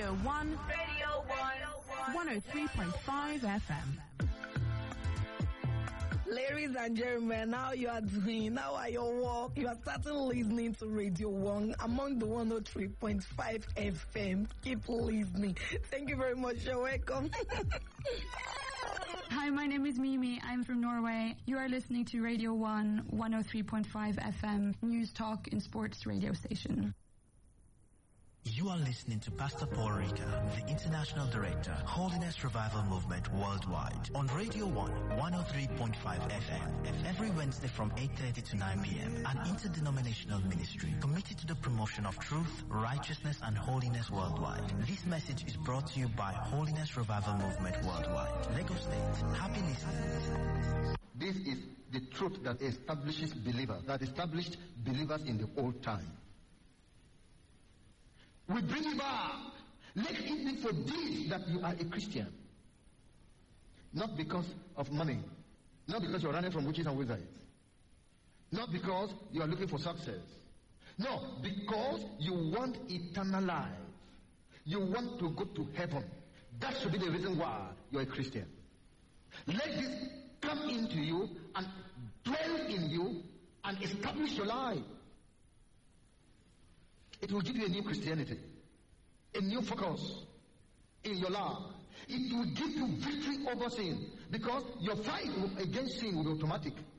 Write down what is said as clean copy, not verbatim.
Radio 1. Radio 1. 103.5 FM. Ladies and gentlemen, how you are doing? How are your work? You are starting listening to Radio 1 among the 103.5 FM. Keep listening. Thank you very much. You're welcome. Hi, my name is Mimi. I'm from Norway. You are listening to Radio 1, 103.5 FM, News Talk and Sports radio station. You are listening to Pastor Paul Rika, the International Director, Holiness Revival Movement Worldwide, on Radio 1, 103.5 FM, every Wednesday from 8:30 to 9 p.m., an interdenominational ministry committed to the promotion of truth, righteousness, and holiness worldwide. This message is brought to you by Holiness Revival Movement Worldwide, Lagos State. Happy listening. This is the truth that establishes believers, that established believers in the old time. We bring you back. Let it be for this that you are a Christian. Not because of money. Not because you're running from witches and wizards. Not because you are looking for success. No, because you want eternal life. You want to go to heaven. That should be the reason why you're a Christian. Let this come into you and dwell in you and establish your life. It will give you a new Christianity, a new focus in your life. It will give you victory over sin, because your fight against sin will be automatic.